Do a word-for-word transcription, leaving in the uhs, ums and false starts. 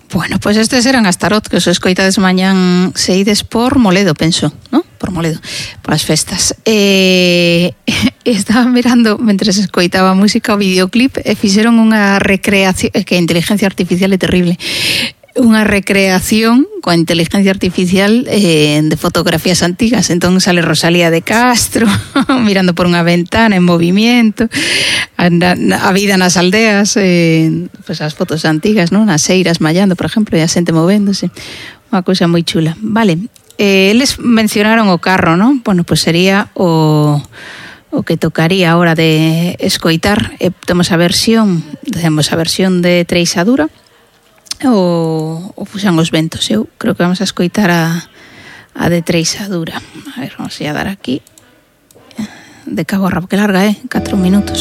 Bueno, pois pues estes eran as tarot que os escoitades mañán se ides por Moledo, penso, non? Por Moledo, polas festas. Eh, estaba mirando, mentres escoitaba a música, o videoclip, e fixeron unha recreación, é que a inteligencia artificial é terrible, unha recreación coa inteligencia artificial eh, de fotografías antigas. Entón sale Rosalía de Castro mirando por unha ventana en movimiento, a, a vida nas aldeas, eh, pues as fotos antigas, non? Nas eiras mallando, por exemplo, e a xente movéndose, unha cousa moi chula. Vale, eh, eles mencionaron o carro, non? Bueno, pues sería o o que tocaría a hora de escoitar. Eh, temos a versión, temos a versión de Treixadura, o, o Fuxan os ventos. Eu creo que vamos a escoitar a, a de Treixadura. A ver, vamos a dar aquí de cabo a rabo, que larga, eh? catro minutos.